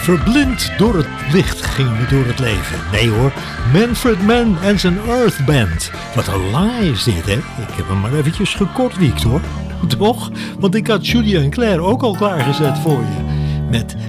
Verblind door het licht gingen we door het leven. Nee hoor, Manfred Mann en zijn Earth Band. Wat een laai is dit, hè? Ik heb hem maar eventjes gekortwiekt, hoor. Toch? Want ik had Julia en Claire ook al klaargezet voor je. Met